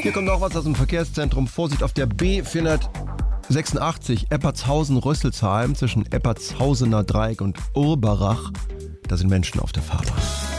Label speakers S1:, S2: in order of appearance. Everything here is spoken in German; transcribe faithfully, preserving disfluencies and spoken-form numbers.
S1: Hier kommt noch was aus dem Verkehrszentrum. Vorsicht auf der B vierhundertsechsundachtzig Eppertshausen-Rösselsheim zwischen Eppertshausener Dreieck und Urberach. Da sind Menschen auf der Fahrbahn.